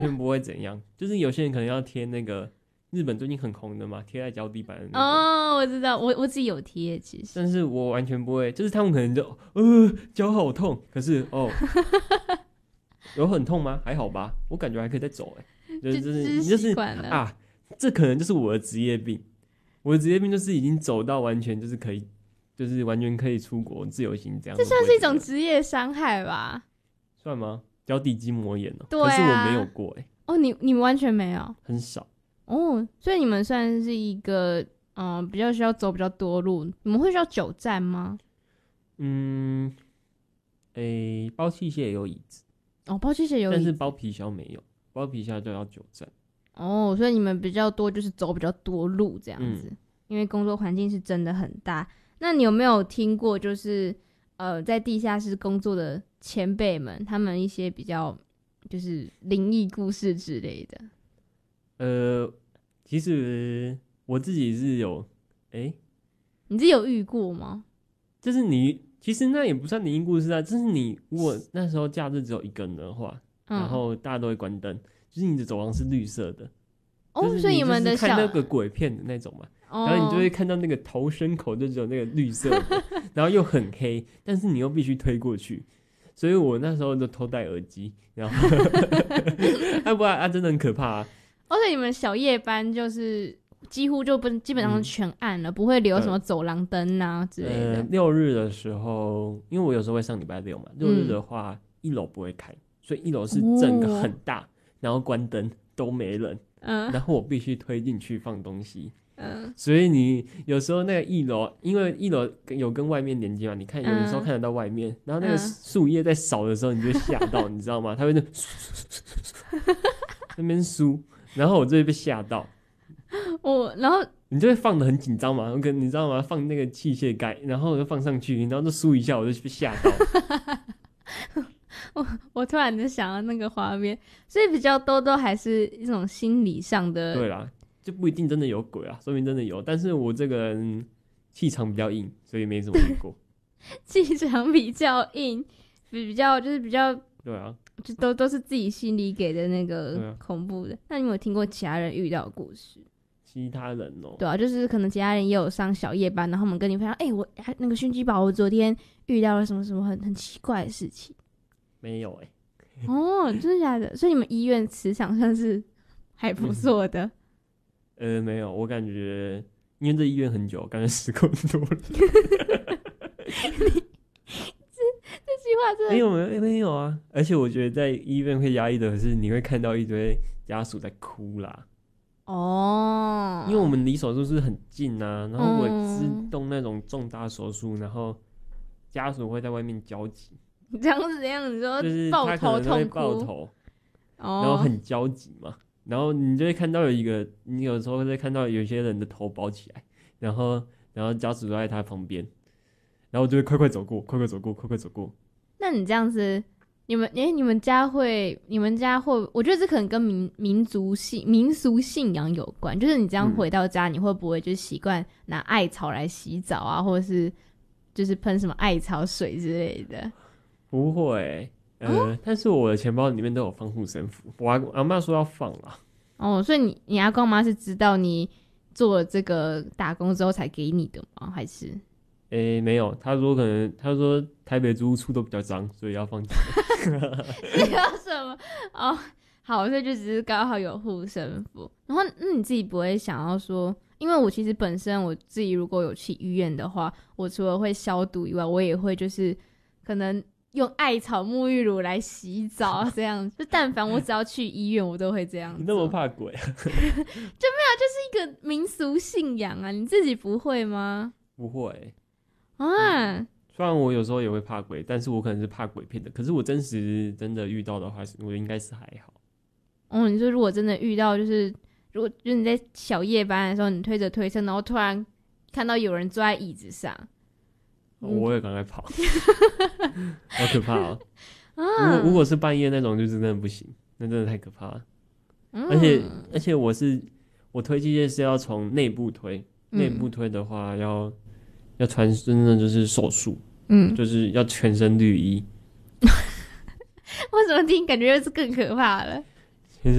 全不会怎样。就是有些人可能要贴那个日本最近很红的嘛，贴在脚底板的那个。 哦，我知道，我自己有贴，其实。 但是我完全不会，就是他们可能就脚好痛，可是有很痛吗？还好吧，我感觉还可以再走就是习惯了啊，这可能就是我的职业病。我的职业病就是已经走到完全就是可以，就是完全可以出国自由行这样。 这算是一种职业伤害吧？ 算吗？脚底筋膜炎哦、 对啊， 可是我没有过哦，你完全没有， 很少。 哦，所以你们算是一个比较需要走比较多路，你们会需要久站吗？ 嗯，包器械也有椅子， 哦，包器械有椅子， 但是包皮箱没有，包皮箱就要久站。 哦，所以你们比较多就是走比较多路这样子，因为工作环境是真的很大。那你有没有听过就是在地下室工作的前辈们，他们一些比较就是灵异故事之类的？ 其实我自己是有， 你自己有遇过吗？ 就是其实那也不算灵异故事啊，就是你如果那时候假日只有一个人的话，然后大家都会关灯，就是你的走廊是绿色的。 哦，所以你们的看那个鬼片的那种嘛，然后你就会看到那个逃生口就只有那个绿色的，然后又很黑，但是你又必须推过去，所以我那时候就偷戴耳机，然后不然真的很可怕啊。 而且你们小夜班就是几乎就基本上全暗了，不会留什么走廊灯啊之类的。 六日的时候，因为我有时候会上礼拜六嘛，六日的话一楼不会开，所以一楼是整个很大，然后关灯都没人。然后我必须推进去放东西，所以你有时候那个一楼，因为一楼有跟外面连接嘛，你看有的时候看得到外面，然后那个树叶在扫的时候，你就会吓到，你知道吗？它会那边梳，然后我就会被吓到， 然后你就会放得很紧张嘛，你知道吗？放那个器械盖，然后就放上去，然后就梳一下，我就被吓到。 我突然就想到那个画面，所以比较多都还是一种心理上的。 对啦，就不一定真的有鬼啊，说明真的有，但是我这个人气场比较硬，所以没怎么遇过。 气场比较硬，比较对啊， 就都是自己心里给的那个恐怖的。那你有没有听过其他人遇到的故事？ 其他人对啊，就是可能其他人也有上小夜班，然后他们跟你分享，我那个熏鸡堡，我昨天遇到了什么什么很奇怪的事情。 没有哦，真的假的？所以你们医院磁场算是还不错的。 没有，我感觉因为这医院很久，感觉时过很多了。 这句话真的没有啊！而且我觉得在医院会压抑的是，你会看到一堆家属在哭啦。 哦， 因为我们离手术室很近啊，然后我是动那种重大手术，然后家属会在外面焦急。 这样子，你说就是抱头痛哭， 抱头，然后很焦急嘛，然后你就会看到你有时候会看到有些人的头包起来，然后家属都在他旁边，然后就会快快走过。 那你这样子，你们家会，我觉得这可能跟民俗信仰有关，就是你这样回到家，你会不会就习惯拿艾草来洗澡啊，或者是就是喷什么艾草水之类的？ 不会，但是我的钱包里面都有放护身符，我阿嬷说要放啦。 哦，所以你阿公妈是知道你做了这个打工之后才给你的吗？还是？ 没有，他说台北租屋处都比较脏，所以要放起来。 这有什么？哦，好，所以就只是刚好有护身符。然后，那你自己不会想要说，因为我其实本身我自己如果有去医院的话，我除了会消毒以外，我也会就是可能用艾草沐浴乳来洗澡，这样就但凡我只要去医院，我都会这样做。 你那么怕鬼啊？ 就没有，就是一个民俗信仰啊。你自己不会吗？ 不会啊。 虽然我有时候也会怕鬼，但是我可能是怕鬼片的。可是我真的遇到的话，我应该是还好。 哦，你说如果真的遇到，就是如果就是你在小夜班的时候，你推着推车，然后突然看到有人坐在椅子上， 我也赶快跑，好可怕哦！如果是半夜那种，就真的不行，那真的太可怕了。而且我推器械是要从内部推，内部推的话要穿真的就是手术，就是要全身绿衣。 为什么听感觉又是更可怕了？